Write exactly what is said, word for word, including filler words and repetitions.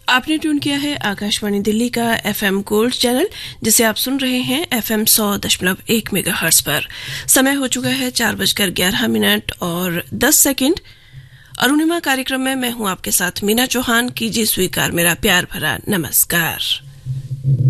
आपने ट्यून किया है आकाशवाणी दिल्ली का एफएम गोल्ड चैनल, जिसे आप सुन रहे हैं एफएम सौ दशमलव एक मेगाहर्ट्ज पर। समय हो चुका है चार बजकर ग्यारह मिनट और दस सेकंड। अरुणिमा कार्यक्रम में मैं हूं आपके साथ मीना चौहान। कीजिए स्वीकार मेरा प्यार भरा नमस्कार।